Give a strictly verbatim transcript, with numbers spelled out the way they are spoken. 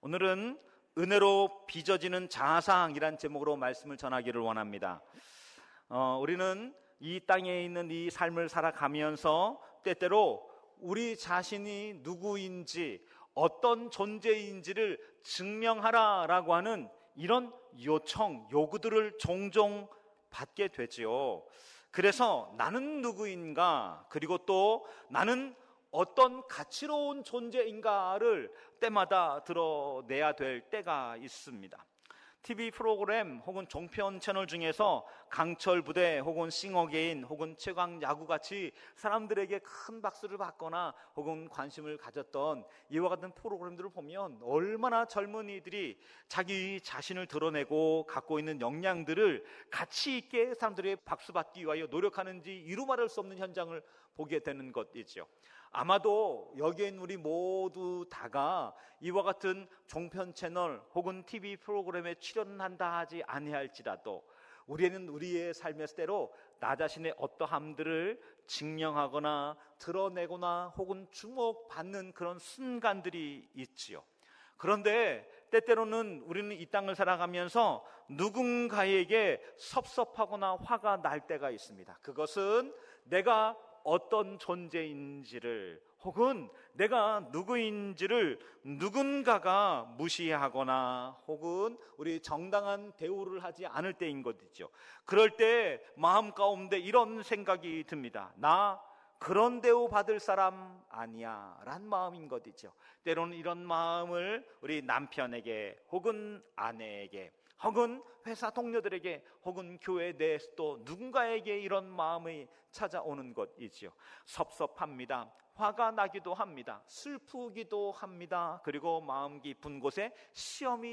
오늘은 은혜로 빚어지는 자상이란 제목으로 말씀을 전하기를 원합니다. 어, 우리는 이 땅에 있는 이 삶을 살아가면서 때때로 우리 자신이 누구인지 어떤 존재인지를 증명하라라고 하는 이런 요청, 요구들을 종종 받게 되지요. 그래서 나는 누구인가, 그리고 또 나는 어떤 가치로운 존재인가를 때마다 드러내야 될 때가 있습니다. 티비 프로그램 혹은 종편 채널 중에서 강철 부대 혹은 싱어게인 혹은 최강 야구같이 사람들에게 큰 박수를 받거나 혹은 관심을 가졌던 이와 같은 프로그램들을 보면 얼마나 젊은이들이 자기 자신을 드러내고 갖고 있는 역량들을 가치 있게 사람들에게 박수받기 위하여 노력하는지 이루 말할 수 없는 현장을 보게 되는 것이죠. 아마도 여기에 있는 우리 모두 다가 이와 같은 종편 채널 혹은 티비 프로그램에 출연한다 하지 아니할지라도 우리는 우리의 삶의 때로 나 자신의 어떠함들을 증명하거나 드러내거나 혹은 주목받는 그런 순간들이 있지요. 그런데 때때로는 우리는 이 땅을 살아가면서 누군가에게 섭섭하거나 화가 날 때가 있습니다. 그것은 내가 어떤 존재인지를 혹은 내가 누구인지를 누군가가 무시하거나 혹은 우리 정당한 대우를 하지 않을 때인 것이죠. 그럴 때 마음 가운데 이런 생각이 듭니다. 나 그런 대우 받을 사람 아니야 라는 마음인 것이죠. 때로는 이런 마음을 우리 남편에게 혹은 아내에게 혹은 회사 동료들에게 혹은 교회 내에서 또 누군가에게 이런 마음이 찾아오는 것이지요. 섭섭합니다. 화가 나기도 합니다. 슬프기도 합니다. 그리고 마음 깊은 곳에 시험이